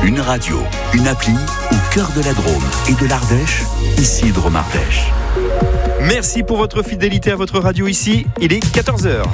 Une radio, une appli au cœur de la Drôme et de l'Ardèche, ici Drôme Ardèche. Merci pour votre fidélité à votre radio ici, il est 14h.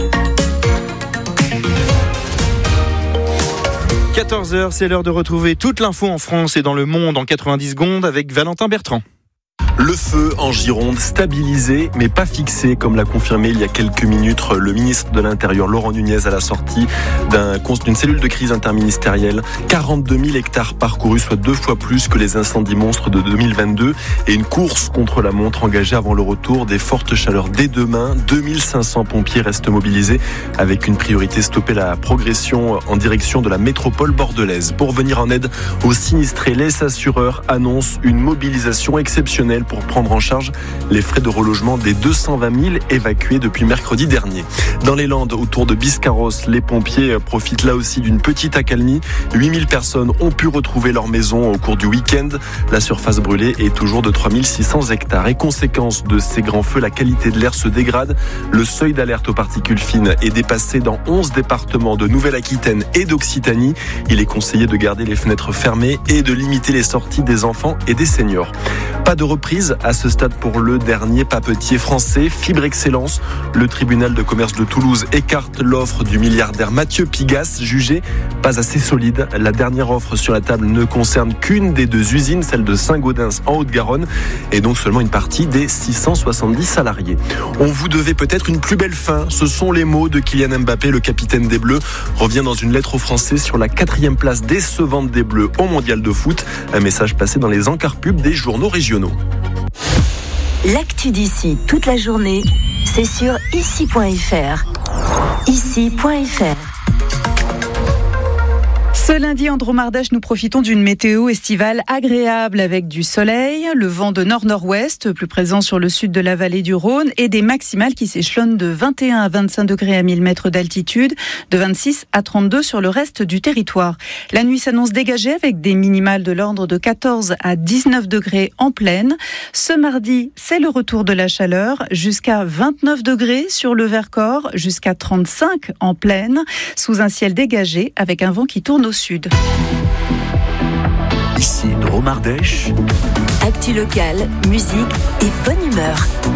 14h, c'est l'heure de retrouver toute l'info en France et dans le monde en 90 secondes avec Valentin Bertrand. Le feu en Gironde, stabilisé mais pas fixé, comme l'a confirmé il y a quelques minutes le ministre de l'Intérieur Laurent Nunez à la sortie d'une cellule de crise interministérielle. 42 000 hectares parcourus, soit 2 fois plus que les incendies monstres de 2022, et une course contre la montre engagée avant le retour des fortes chaleurs dès demain. 2500 pompiers restent mobilisés avec une priorité: stopper la progression en direction de la métropole bordelaise. Pour venir en aide aux sinistrés, les assureurs annoncent une mobilisation exceptionnelle pour prendre en charge les frais de relogement des 220 000 évacués depuis mercredi dernier. Dans les Landes, autour de Biscarrosse, les pompiers profitent là aussi d'une petite accalmie. 8 000 personnes ont pu retrouver leur maison au cours du week-end. La surface brûlée est toujours de 3 600 hectares. Et conséquence de ces grands feux, la qualité de l'air se dégrade. Le seuil d'alerte aux particules fines est dépassé dans 11 départements de Nouvelle-Aquitaine et d'Occitanie. Il est conseillé de garder les fenêtres fermées et de limiter les sorties des enfants et des seniors. Pas de reprise à ce stade pour le dernier papetier français, Fibre Excellence. Le tribunal de commerce de Toulouse écarte l'offre du milliardaire Mathieu Pigasse, jugé pas assez solide. La dernière offre sur la table ne concerne qu'une des 2 usines, celle de Saint-Gaudens en Haute-Garonne, et donc seulement une partie des 670 salariés. On vous devait peut-être une plus belle fin. Ce sont les mots de Kylian Mbappé. Le capitaine des Bleus revient dans une lettre aux Français sur la 4e place décevante des Bleus au mondial de foot. Un message passé dans les encarts pubs des journaux régionaux. L'actu d'ici toute la journée, c'est sur ici.fr. Ici.fr. Ce lundi, en Drôme Ardèche, nous profitons d'une météo estivale agréable avec du soleil, le vent de nord-nord-ouest, plus présent sur le sud de la vallée du Rhône, et des maximales qui s'échelonnent de 21 à 25 degrés à 1000 mètres d'altitude, de 26 à 32 sur le reste du territoire. La nuit s'annonce dégagée avec des minimales de l'ordre de 14 à 19 degrés en plaine. Ce mardi, c'est le retour de la chaleur, jusqu'à 29 degrés sur le Vercors, jusqu'à 35 en plaine, sous un ciel dégagé avec un vent qui tourne au sud. Ici Drôme Ardèche. Actu locale, musique et bonne humeur.